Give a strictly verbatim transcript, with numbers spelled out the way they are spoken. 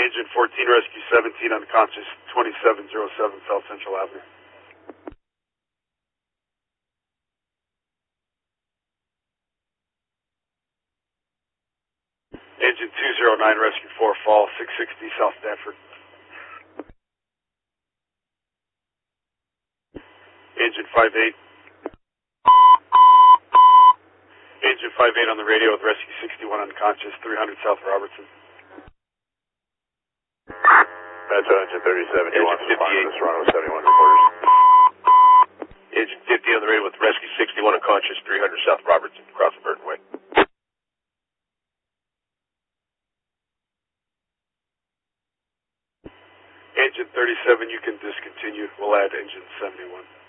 Engine fourteen, Rescue seventeen, unconscious, twenty-seven oh seven South Central Avenue. Engine two oh nine, Rescue four, fall, six sixty South Stanford. Engine five eight. Engine five eight on the radio with Rescue sixty-one, unconscious, three hundred South Robertson. That's Engine thirty-seven, you want fifty-eight. Toronto seventy-one reporters. Engine fifty on the radio with Rescue sixty-one, unconscious, three hundred South Robertson, across the Burton Way. Engine thirty-seven, you can discontinue. We'll add engine seventy-one.